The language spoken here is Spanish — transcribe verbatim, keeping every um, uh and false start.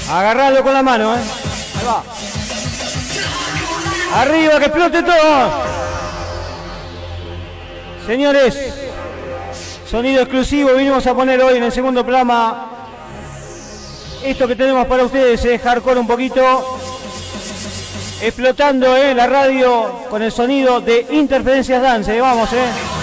Agarralo con la mano, ¿eh? Ahí va. Arriba, que explote todo. Señores, sonido exclusivo. Vinimos a poner hoy en el segundo programa esto que tenemos para ustedes, es hardcore un poquito. Explotando, ¿eh? La radio con el sonido de Interferencias Dance. Vamos, ¿eh?